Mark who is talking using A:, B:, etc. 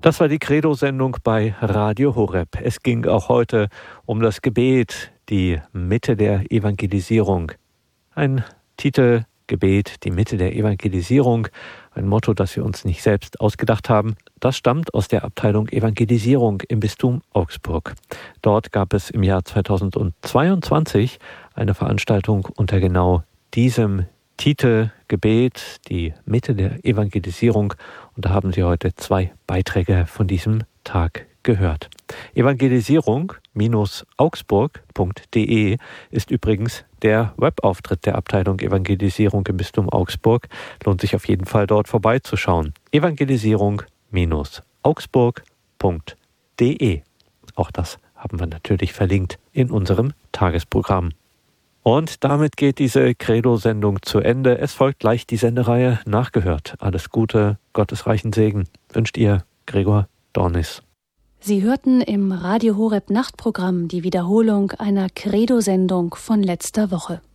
A: Das war die Credo-Sendung bei Radio Horeb. Es ging auch heute um das Gebet, die Mitte der Evangelisierung. Ein Titel, Gebet, die Mitte der Evangelisierung, ein Motto, das wir uns nicht selbst ausgedacht haben. Das stammt aus der Abteilung Evangelisierung im Bistum Augsburg. Dort gab es im Jahr 2022 eine Veranstaltung unter genau diesem Titel, Gebet, die Mitte der Evangelisierung. Und da haben Sie heute 2 Beiträge von diesem Tag gehört. Evangelisierung-augsburg.de ist übrigens der Webauftritt der Abteilung Evangelisierung im Bistum Augsburg. Lohnt sich auf jeden Fall dort vorbeizuschauen. Evangelisierung-augsburg.de. Auch das haben wir natürlich verlinkt in unserem Tagesprogramm. Und damit geht diese Credo-Sendung zu Ende. Es folgt gleich die Sendereihe Nachgehört. Alles Gute, Gottes reichen Segen wünscht ihr Gregor Dornis.
B: Sie hörten im Radio Horeb Nachtprogramm die Wiederholung einer Credo-Sendung von letzter Woche.